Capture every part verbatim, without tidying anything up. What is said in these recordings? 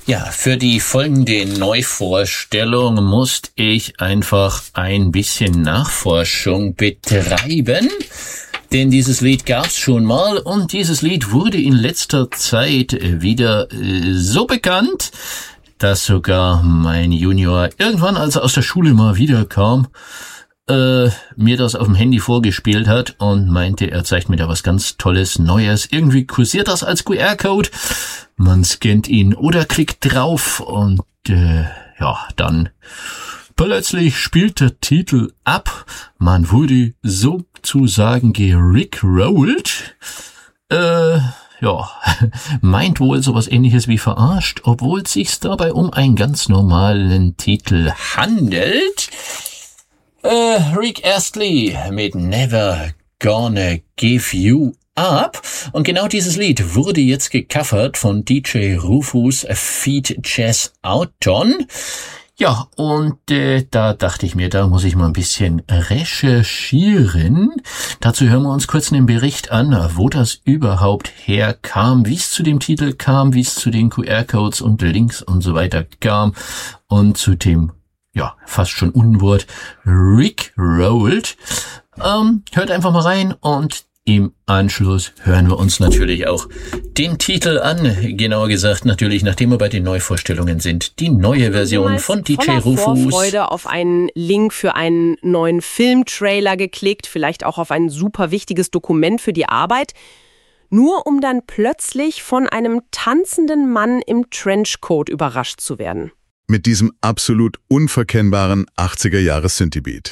Ja, für die folgende Neuvorstellung musste ich einfach ein bisschen Nachforschung betreiben, denn dieses Lied gab's schon mal und dieses Lied wurde in letzter Zeit wieder äh, so bekannt, dass sogar mein Junior irgendwann, als er aus der Schule mal wiederkam, äh, mir das auf dem Handy vorgespielt hat und meinte, er zeigt mir da was ganz Tolles, Neues. Irgendwie kursiert das als Q R-Code. Man scannt ihn oder klickt drauf und äh, ja, dann plötzlich spielt der Titel ab. Man wurde sozusagen gerickrollt. Äh, ja, meint wohl sowas Ähnliches wie verarscht, obwohl es sich dabei um einen ganz normalen Titel handelt. Äh, Rick Astley mit Never Gonna Give You Up. Und genau dieses Lied wurde jetzt gecovert von D J Rufus feat. Jazz Outon. Ja, und äh, da dachte ich mir, da muss ich mal ein bisschen recherchieren. Dazu hören wir uns kurz einen Bericht an, wo das überhaupt herkam, wie es zu dem Titel kam, wie es zu den Q R-Codes und Links und so weiter kam und zu dem, ja, fast schon Unwort Rickrolled. Ähm, hört einfach mal rein und im Anschluss hören wir uns natürlich auch den Titel an. Genauer gesagt natürlich, nachdem wir bei den Neuvorstellungen sind, die neue Version von D J Rufus. Vorfreude auf einen Link für einen neuen Filmtrailer geklickt, vielleicht auch auf ein super wichtiges Dokument für die Arbeit, nur um dann plötzlich von einem tanzenden Mann im Trenchcoat überrascht zu werden. Mit diesem absolut unverkennbaren achtziger-Jahres-Synthie-Beat.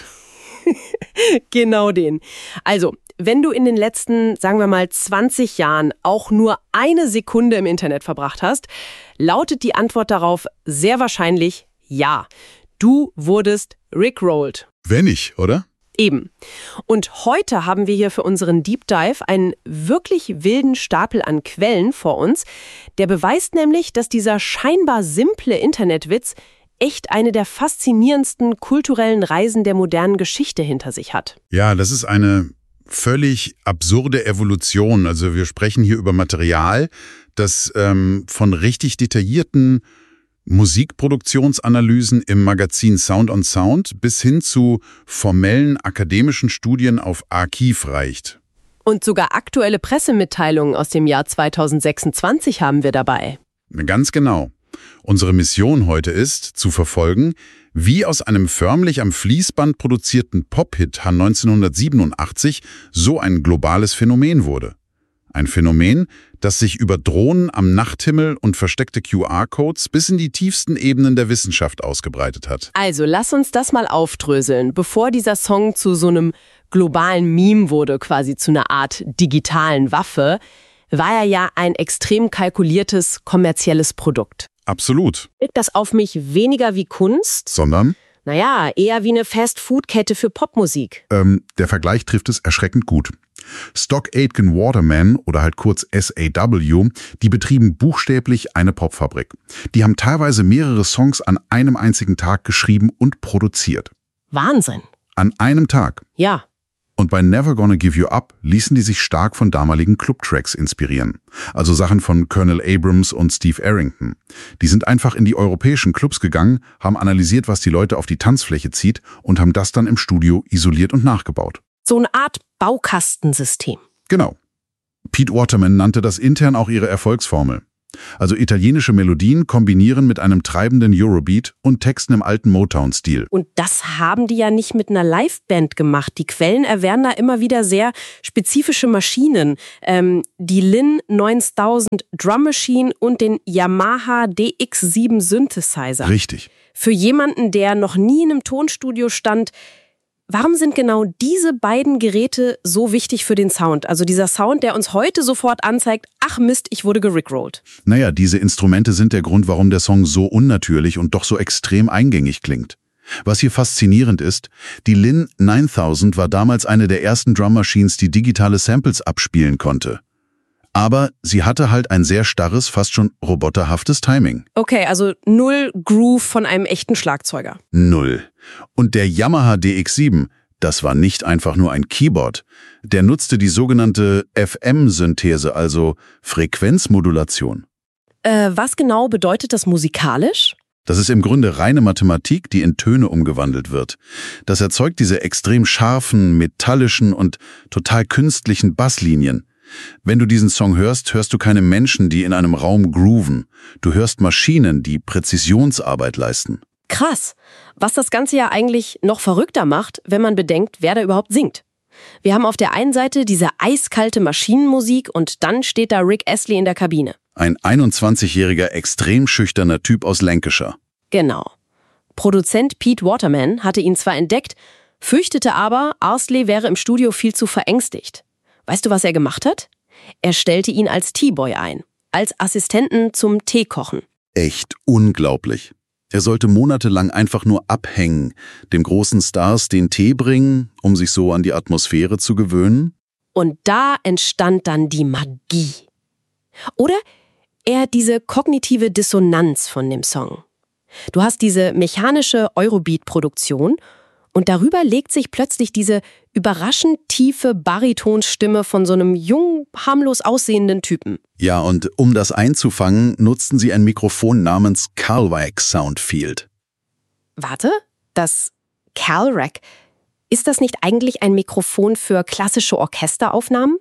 Genau den. Also, wenn du in den letzten, sagen wir mal, zwanzig Jahren auch nur eine Sekunde im Internet verbracht hast, lautet die Antwort darauf sehr wahrscheinlich ja. Du wurdest rickrolled. Wenn nicht, oder? Eben. Und heute haben wir hier für unseren Deep Dive einen wirklich wilden Stapel an Quellen vor uns. Der beweist nämlich, dass dieser scheinbar simple Internetwitz echt eine der faszinierendsten kulturellen Reisen der modernen Geschichte hinter sich hat. Ja, das ist eine völlig absurde Evolution. Also wir sprechen hier über Material, das ähm, von richtig detaillierten Musikproduktionsanalysen im Magazin Sound on Sound bis hin zu formellen akademischen Studien auf Archiv reicht. Und sogar aktuelle Pressemitteilungen aus dem Jahr zweitausendsechsundzwanzig haben wir dabei. Ganz genau. Unsere Mission heute ist, zu verfolgen, wie aus einem förmlich am Fließband produzierten Pop-Hit neunzehnhundertsiebenundachtzig so ein globales Phänomen wurde. Ein Phänomen, das sich über Drohnen am Nachthimmel und versteckte Q R-Codes bis in die tiefsten Ebenen der Wissenschaft ausgebreitet hat. Also lass uns das mal aufdröseln. Bevor dieser Song zu so einem globalen Meme wurde, quasi zu einer Art digitalen Waffe, war er ja ein extrem kalkuliertes kommerzielles Produkt. Absolut. Wirkt das auf mich weniger wie Kunst? Sondern? Naja, eher wie eine Fast-Food-Kette für Popmusik. Ähm, der Vergleich trifft es erschreckend gut. Stock Aitken Waterman oder halt kurz S A W, die betrieben buchstäblich eine Popfabrik. Die haben teilweise mehrere Songs an einem einzigen Tag geschrieben und produziert. Wahnsinn. An einem Tag. Ja. Und bei Never Gonna Give You Up ließen die sich stark von damaligen Clubtracks inspirieren. Also Sachen von Colonel Abrams und Steve Arrington. Die sind einfach in die europäischen Clubs gegangen, haben analysiert, was die Leute auf die Tanzfläche zieht und haben das dann im Studio isoliert und nachgebaut. So eine Art Baukastensystem. Genau. Pete Waterman nannte das intern auch ihre Erfolgsformel. Also italienische Melodien kombinieren mit einem treibenden Eurobeat und Texten im alten Motown-Stil. Und das haben die ja nicht mit einer Liveband gemacht. Die Quellen erwähnen da immer wieder sehr spezifische Maschinen. Ähm, die Lin neuntausend Drum Machine und den Yamaha D X sieben Synthesizer. Richtig. Für jemanden, der noch nie in einem Tonstudio stand, warum sind genau diese beiden Geräte so wichtig für den Sound? Also dieser Sound, der uns heute sofort anzeigt, ach Mist, ich wurde gerickrollt. Naja, diese Instrumente sind der Grund, warum der Song so unnatürlich und doch so extrem eingängig klingt. Was hier faszinierend ist, die Lin neuntausend war damals eine der ersten Drum Machines, die digitale Samples abspielen konnte. Aber sie hatte halt ein sehr starres, fast schon roboterhaftes Timing. Okay, also null Groove von einem echten Schlagzeuger. Null. Und der Yamaha D X sieben, das war nicht einfach nur ein Keyboard. Der nutzte die sogenannte F M-Synthese, also Frequenzmodulation. Äh, was genau bedeutet das musikalisch? Das ist im Grunde reine Mathematik, die in Töne umgewandelt wird. Das erzeugt diese extrem scharfen, metallischen und total künstlichen Basslinien. Wenn du diesen Song hörst, hörst du keine Menschen, die in einem Raum grooven. Du hörst Maschinen, die Präzisionsarbeit leisten. Krass, was das Ganze ja eigentlich noch verrückter macht, wenn man bedenkt, wer da überhaupt singt. Wir haben auf der einen Seite diese eiskalte Maschinenmusik und dann steht da Rick Astley in der Kabine. Ein einundzwanzigjähriger, extrem schüchterner Typ aus Lancashire. Genau. Produzent Pete Waterman hatte ihn zwar entdeckt, fürchtete aber, Astley wäre im Studio viel zu verängstigt. Weißt du, was er gemacht hat? Er stellte ihn als Teeboy ein, als Assistenten zum Teekochen. Echt unglaublich. Er sollte monatelang einfach nur abhängen, dem großen Stars den Tee bringen, um sich so an die Atmosphäre zu gewöhnen. Und da entstand dann die Magie. Oder eher diese kognitive Dissonanz von dem Song. Du hast diese mechanische Eurobeat-Produktion und darüber legt sich plötzlich diese überraschend tiefe Baritonstimme von so einem jungen, harmlos aussehenden Typen. Ja, und um das einzufangen, nutzten sie ein Mikrofon namens Calrac Soundfield. Warte, das Calrac, ist das nicht eigentlich ein Mikrofon für klassische Orchesteraufnahmen?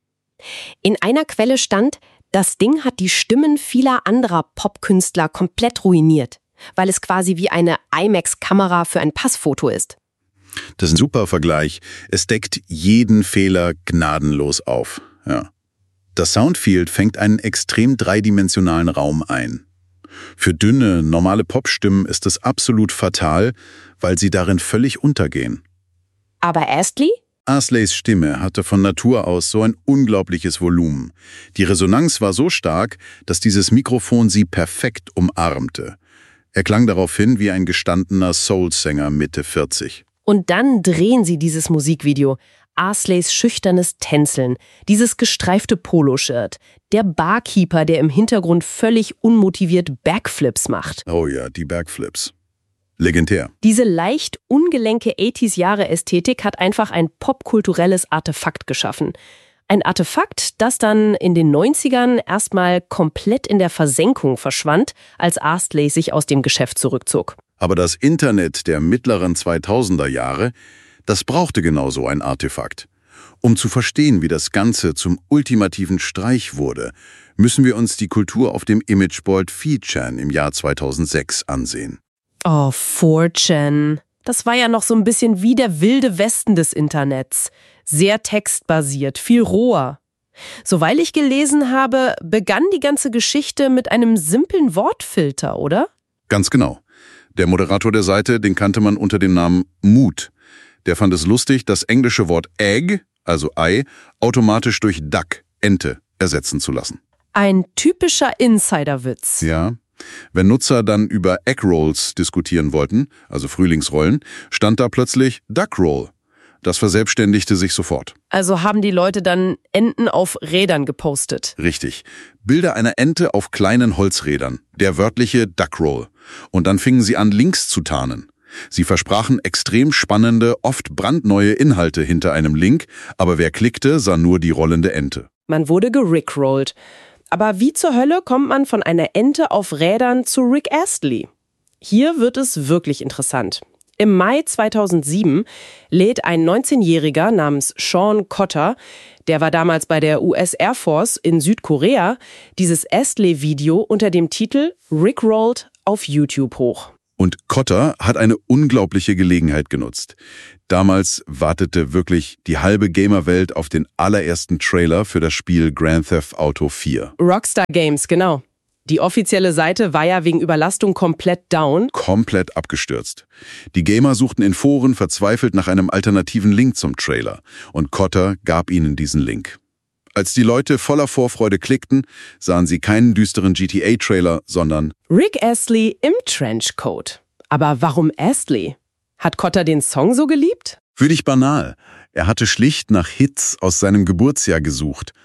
In einer Quelle stand, das Ding hat die Stimmen vieler anderer Popkünstler komplett ruiniert, weil es quasi wie eine IMAX-Kamera für ein Passfoto ist. Das ist ein super Vergleich. Es deckt jeden Fehler gnadenlos auf. Ja. Das Soundfield fängt einen extrem dreidimensionalen Raum ein. Für dünne, normale Popstimmen ist es absolut fatal, weil sie darin völlig untergehen. Aber Astley? Astleys Stimme hatte von Natur aus so ein unglaubliches Volumen. Die Resonanz war so stark, dass dieses Mikrofon sie perfekt umarmte. Er klang daraufhin wie ein gestandener Soul-Sänger Mitte vierzig. Und dann drehen sie dieses Musikvideo. Astleys schüchternes Tänzeln, dieses gestreifte Poloshirt, der Barkeeper, der im Hintergrund völlig unmotiviert Backflips macht. Oh ja, die Backflips. Legendär. Diese leicht ungelenke achtziger-Jahre-Ästhetik hat einfach ein popkulturelles Artefakt geschaffen. Ein Artefakt, das dann in den neunzigern erstmal komplett in der Versenkung verschwand, als Astley sich aus dem Geschäft zurückzog. Aber das Internet der mittleren zweitausender Jahre, das brauchte genau so ein Artefakt. Um zu verstehen, wie das Ganze zum ultimativen Streich wurde, müssen wir uns die Kultur auf dem Imageboard vier chan im Jahr zweitausendsechs ansehen. Oh, vier chan. Das war ja noch so ein bisschen wie der wilde Westen des Internets. Sehr textbasiert, viel roher. Soweit ich gelesen habe, begann die ganze Geschichte mit einem simplen Wortfilter, oder? Ganz genau. Der Moderator der Seite, den kannte man unter dem Namen Mood. Der fand es lustig, das englische Wort Egg, also Ei, automatisch durch Duck, Ente, ersetzen zu lassen. Ein typischer Insiderwitz. Ja. Wenn Nutzer dann über Eggrolls diskutieren wollten, also Frühlingsrollen, stand da plötzlich Duckroll. Das verselbstständigte sich sofort. Also haben die Leute dann Enten auf Rädern gepostet. Richtig. Bilder einer Ente auf kleinen Holzrädern. Der wörtliche Duckroll. Und dann fingen sie an, Links zu tarnen. Sie versprachen extrem spannende, oft brandneue Inhalte hinter einem Link, aber wer klickte, sah nur die rollende Ente. Man wurde gerickrollt. Aber wie zur Hölle kommt man von einer Ente auf Rädern zu Rick Astley? Hier wird es wirklich interessant. Im Mai zweitausendsieben lädt ein neunzehnjähriger namens Sean Cotter, der war damals bei der U S Air Force in Südkorea, dieses Astley-Video unter dem Titel Rickrolled auf YouTube hoch. Und Cotter hat eine unglaubliche Gelegenheit genutzt. Damals wartete wirklich die halbe Gamerwelt auf den allerersten Trailer für das Spiel Grand Theft Auto vier. Rockstar Games, genau. Die offizielle Seite war ja wegen Überlastung komplett down. Komplett abgestürzt. Die Gamer suchten in Foren verzweifelt nach einem alternativen Link zum Trailer. Und Cotter gab ihnen diesen Link. Als die Leute voller Vorfreude klickten, sahen sie keinen düsteren G T A-Trailer, sondern Rick Astley im Trenchcoat. Aber warum Astley? Hat Cotter den Song so geliebt? Für dich banal. Er hatte schlicht nach Hits aus seinem Geburtsjahr gesucht.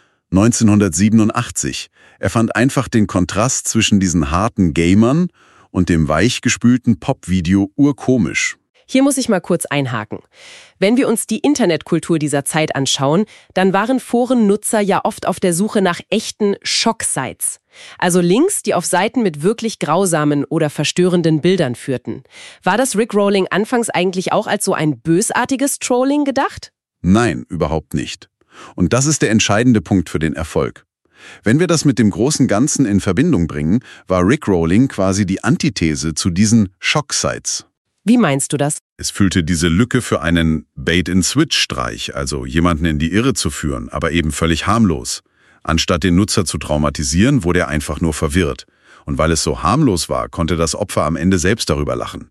neunzehnhundertsiebenundachtzig. Er fand einfach den Kontrast zwischen diesen harten Gamern und dem weichgespülten Popvideo urkomisch. Hier muss ich mal kurz einhaken. Wenn wir uns die Internetkultur dieser Zeit anschauen, dann waren Forennutzer ja oft auf der Suche nach echten Schock-Sites. Also Links, die auf Seiten mit wirklich grausamen oder verstörenden Bildern führten. War das Rickrolling anfangs eigentlich auch als so ein bösartiges Trolling gedacht? Nein, überhaupt nicht. Und das ist der entscheidende Punkt für den Erfolg. Wenn wir das mit dem großen Ganzen in Verbindung bringen, war Rickrolling quasi die Antithese zu diesen Schock-Sites. Wie meinst du das? Es füllte diese Lücke für einen Bait-and-Switch-Streich, also jemanden in die Irre zu führen, aber eben völlig harmlos. Anstatt den Nutzer zu traumatisieren, wurde er einfach nur verwirrt. Und weil es so harmlos war, konnte das Opfer am Ende selbst darüber lachen.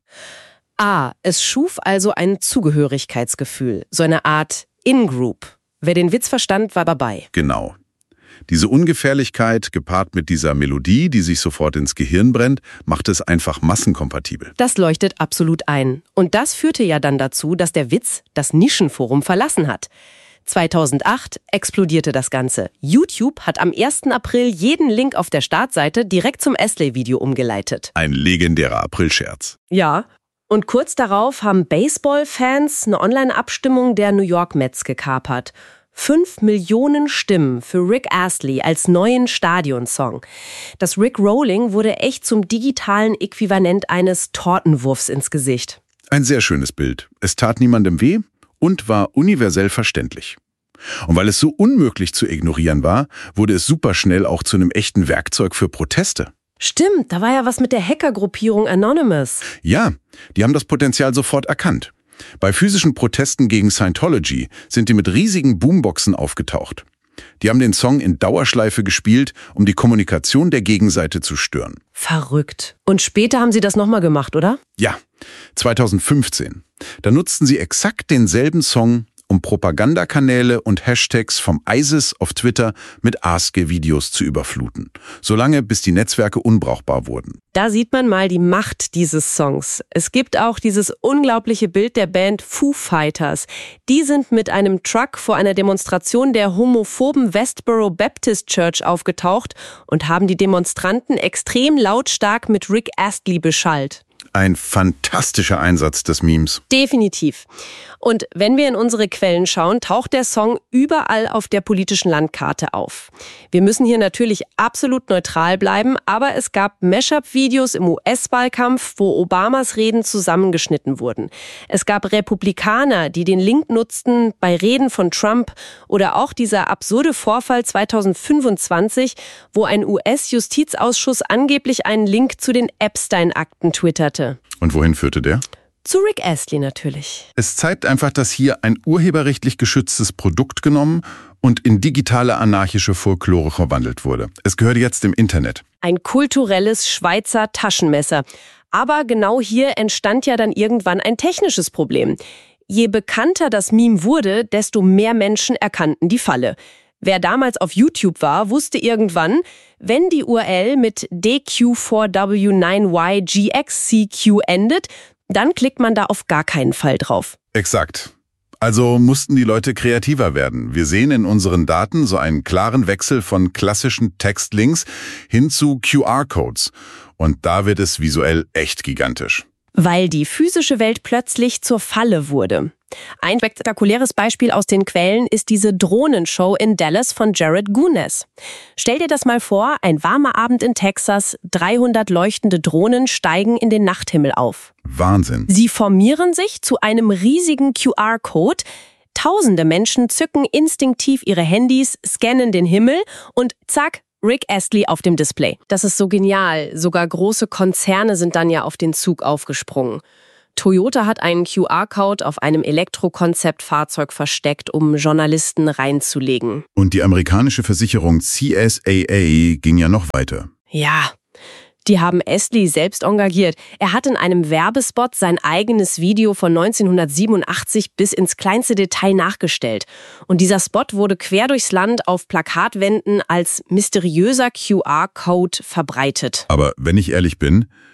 Ah, es schuf also ein Zugehörigkeitsgefühl, so eine Art In-Group. Wer den Witz verstand, war dabei. Genau. Diese Ungefährlichkeit, gepaart mit dieser Melodie, die sich sofort ins Gehirn brennt, macht es einfach massenkompatibel. Das leuchtet absolut ein. Und das führte ja dann dazu, dass der Witz das Nischenforum verlassen hat. zweitausendacht explodierte das Ganze. YouTube hat am ersten April jeden Link auf der Startseite direkt zum Astley-Video umgeleitet. Ein legendärer Aprilscherz. Ja. Und kurz darauf haben Baseball-Fans eine Online-Abstimmung der New York Mets gekapert. Fünf Millionen Stimmen für Rick Astley als neuen Stadionsong. Das Rickrolling wurde echt zum digitalen Äquivalent eines Tortenwurfs ins Gesicht. Ein sehr schönes Bild. Es tat niemandem weh und war universell verständlich. Und weil es so unmöglich zu ignorieren war, wurde es superschnell auch zu einem echten Werkzeug für Proteste. Stimmt, da war ja was mit der Hackergruppierung Anonymous. Ja, die haben das Potenzial sofort erkannt. Bei physischen Protesten gegen Scientology sind die mit riesigen Boomboxen aufgetaucht. Die haben den Song in Dauerschleife gespielt, um die Kommunikation der Gegenseite zu stören. Verrückt. Und später haben sie das nochmal gemacht, oder? Ja, zweitausendfünfzehn. Da nutzten sie exakt denselben Song, um Propagandakanäle und Hashtags vom ISIS auf Twitter mit A S C I I-Videos zu überfluten. Solange bis die Netzwerke unbrauchbar wurden. Da sieht man mal die Macht dieses Songs. Es gibt auch dieses unglaubliche Bild der Band Foo Fighters. Die sind mit einem Truck vor einer Demonstration der homophoben Westboro Baptist Church aufgetaucht und haben die Demonstranten extrem lautstark mit Rick Astley beschallt. Ein fantastischer Einsatz des Memes. Definitiv. Und wenn wir in unsere Quellen schauen, taucht der Song überall auf der politischen Landkarte auf. Wir müssen hier natürlich absolut neutral bleiben, aber es gab Mashup-Videos im U S-Wahlkampf, wo Obamas Reden zusammengeschnitten wurden. Es gab Republikaner, die den Link nutzten bei Reden von Trump oder auch dieser absurde Vorfall zweitausendfünfundzwanzig, wo ein U S-Justizausschuss angeblich einen Link zu den Epstein-Akten twitterte. Und wohin führte der? Zu Rick Astley natürlich. Es zeigt einfach, dass hier ein urheberrechtlich geschütztes Produkt genommen und in digitale anarchische Folklore verwandelt wurde. Es gehört jetzt im Internet. Ein kulturelles Schweizer Taschenmesser. Aber genau hier entstand ja dann irgendwann ein technisches Problem. Je bekannter das Meme wurde, desto mehr Menschen erkannten die Falle. Wer damals auf YouTube war, wusste irgendwann, wenn die U R L mit D Q vier W neun Y G X C Q endet, dann klickt man da auf gar keinen Fall drauf. Exakt. Also mussten die Leute kreativer werden. Wir sehen in unseren Daten so einen klaren Wechsel von klassischen Textlinks hin zu Q R-Codes. Und da wird es visuell echt gigantisch. Weil die physische Welt plötzlich zur Falle wurde. Ein spektakuläres Beispiel aus den Quellen ist diese Drohnenshow in Dallas von Jared Gunes. Stell dir das mal vor, ein warmer Abend in Texas, dreihundert leuchtende Drohnen steigen in den Nachthimmel auf. Wahnsinn. Sie formieren sich zu einem riesigen Q R-Code. Tausende Menschen zücken instinktiv ihre Handys, scannen den Himmel und zack, Rick Astley auf dem Display. Das ist so genial. Sogar große Konzerne sind dann ja auf den Zug aufgesprungen. Toyota hat einen Q R-Code auf einem Elektrokonzeptfahrzeug versteckt, um Journalisten reinzulegen. Und die amerikanische Versicherung C S A A ging ja noch weiter. Ja, die haben Astley selbst engagiert. Er hat in einem Werbespot sein eigenes Video von neunzehnhundertsiebenundachtzig bis ins kleinste Detail nachgestellt. Und dieser Spot wurde quer durchs Land auf Plakatwänden als mysteriöser Q R-Code verbreitet. Aber wenn ich ehrlich bin,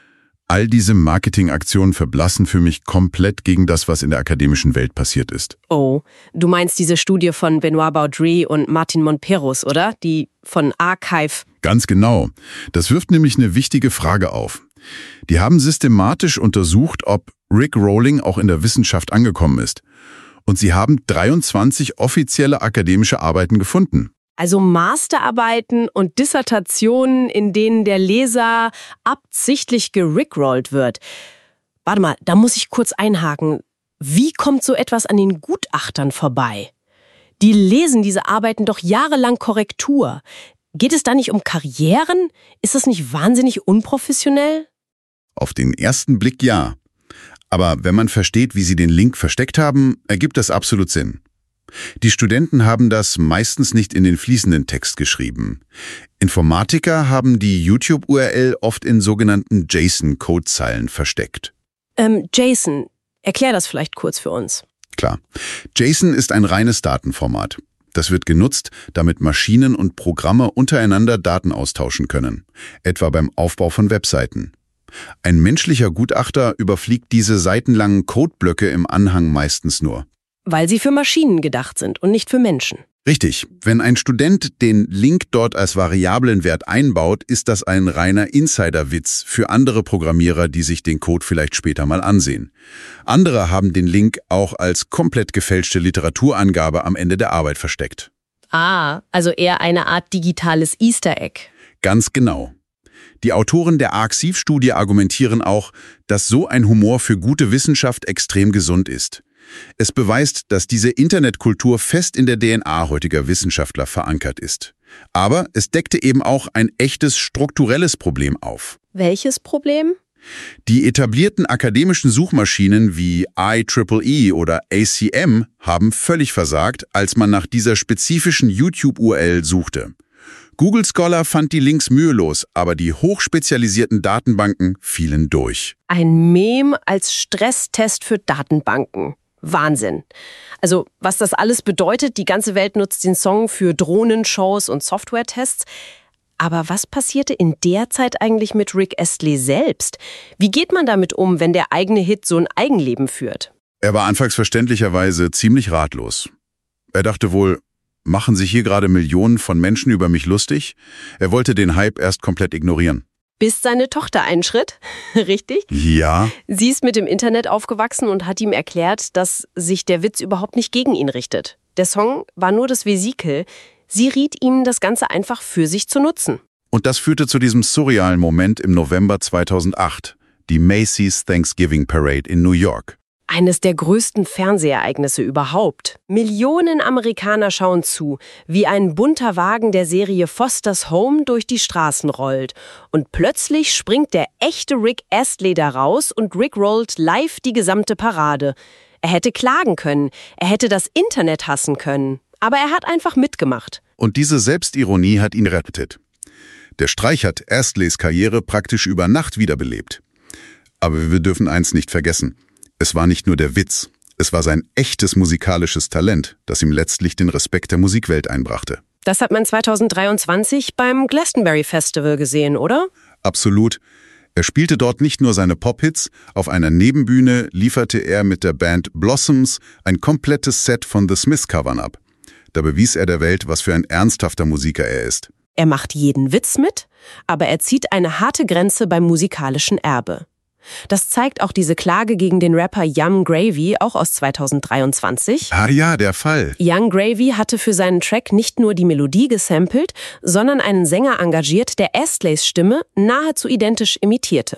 All diese Marketingaktionen verblassen für mich komplett gegen das, was in der akademischen Welt passiert ist. Oh, du meinst diese Studie von Benoit Baudry und Martin Monperos, oder? Die von Archive. Ganz genau. Das wirft nämlich eine wichtige Frage auf. Die haben systematisch untersucht, ob Rick Rolling auch in der Wissenschaft angekommen ist. Und sie haben dreiundzwanzig offizielle akademische Arbeiten gefunden. Also Masterarbeiten und Dissertationen, in denen der Leser absichtlich gerickrollt wird. Warte mal, da muss ich kurz einhaken. Wie kommt so etwas an den Gutachtern vorbei? Die lesen diese Arbeiten doch jahrelang Korrektur. Geht es da nicht um Karrieren? Ist das nicht wahnsinnig unprofessionell? Auf den ersten Blick ja. Aber wenn man versteht, wie sie den Link versteckt haben, ergibt das absolut Sinn. Die Studenten haben das meistens nicht in den fließenden Text geschrieben. Informatiker haben die YouTube-U R L oft in sogenannten JSON-Codezeilen versteckt. Ähm, JSON, erklär das vielleicht kurz für uns. Klar. JSON ist ein reines Datenformat. Das wird genutzt, damit Maschinen und Programme untereinander Daten austauschen können, etwa beim Aufbau von Webseiten. Ein menschlicher Gutachter überfliegt diese seitenlangen Codeblöcke im Anhang meistens nur. Weil sie für Maschinen gedacht sind und nicht für Menschen. Richtig. Wenn ein Student den Link dort als variablen Wert einbaut, ist das ein reiner Insiderwitz für andere Programmierer, die sich den Code vielleicht später mal ansehen. Andere haben den Link auch als komplett gefälschte Literaturangabe am Ende der Arbeit versteckt. Ah, also eher eine Art digitales Easter Egg. Ganz genau. Die Autoren der Arxiv-Studie argumentieren auch, dass so ein Humor für gute Wissenschaft extrem gesund ist. Es beweist, dass diese Internetkultur fest in der D N A heutiger Wissenschaftler verankert ist. Aber es deckte eben auch ein echtes strukturelles Problem auf. Welches Problem? Die etablierten akademischen Suchmaschinen wie I triple E oder A C M haben völlig versagt, als man nach dieser spezifischen YouTube-U R L suchte. Google Scholar fand die Links mühelos, aber die hochspezialisierten Datenbanken fielen durch. Ein Mem als Stresstest für Datenbanken. Wahnsinn. Also, was das alles bedeutet, die ganze Welt nutzt den Song für Drohnenshows und Softwaretests. Aber was passierte in der Zeit eigentlich mit Rick Astley selbst? Wie geht man damit um, wenn der eigene Hit so ein Eigenleben führt? Er war anfangs verständlicherweise ziemlich ratlos. Er dachte wohl, machen sich hier gerade Millionen von Menschen über mich lustig? Er wollte den Hype erst komplett ignorieren. Bis seine Tochter einschritt, richtig? Ja. Sie ist mit dem Internet aufgewachsen und hat ihm erklärt, dass sich der Witz überhaupt nicht gegen ihn richtet. Der Song war nur das Vesikel. Sie riet ihm, das Ganze einfach für sich zu nutzen. Und das führte zu diesem surrealen Moment im November zweitausendacht, die Macy's Thanksgiving Parade in New York. Eines der größten Fernsehereignisse überhaupt. Millionen Amerikaner schauen zu, wie ein bunter Wagen der Serie Foster's Home durch die Straßen rollt. Und plötzlich springt der echte Rick Astley da raus und rickrollt live die gesamte Parade. Er hätte klagen können, er hätte das Internet hassen können. Aber er hat einfach mitgemacht. Und diese Selbstironie hat ihn rettet. Der Streich hat Astleys Karriere praktisch über Nacht wiederbelebt. Aber wir dürfen eins nicht vergessen. Es war nicht nur der Witz, es war sein echtes musikalisches Talent, das ihm letztlich den Respekt der Musikwelt einbrachte. Das hat man zweitausenddreiundzwanzig beim Glastonbury Festival gesehen, oder? Absolut. Er spielte dort nicht nur seine Pop-Hits, auf einer Nebenbühne lieferte er mit der Band Blossoms ein komplettes Set von The Smiths-Covern ab. Da bewies er der Welt, was für ein ernsthafter Musiker er ist. Er macht jeden Witz mit, aber er zieht eine harte Grenze beim musikalischen Erbe. Das zeigt auch diese Klage gegen den Rapper Yung Gravy, auch aus zweitausenddreiundzwanzig. Ah ja, der Fall. Yung Gravy hatte für seinen Track nicht nur die Melodie gesampelt, sondern einen Sänger engagiert, der Astleys Stimme nahezu identisch imitierte.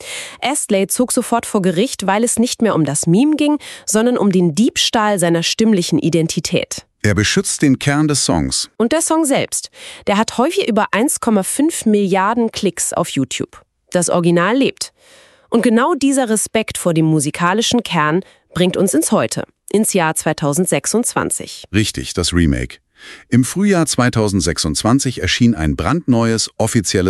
Astley zog sofort vor Gericht, weil es nicht mehr um das Meme ging, sondern um den Diebstahl seiner stimmlichen Identität. Er beschützt den Kern des Songs. Und der Song selbst, der hat häufig über eins Komma fünf Milliarden Klicks auf YouTube. Das Original lebt. Und genau dieser Respekt vor dem musikalischen Kern bringt uns ins Heute, ins Jahr zweitausendsechsundzwanzig. Richtig, das Remake. Im Frühjahr zweitausendsechsundzwanzig erschien ein brandneues, offizielles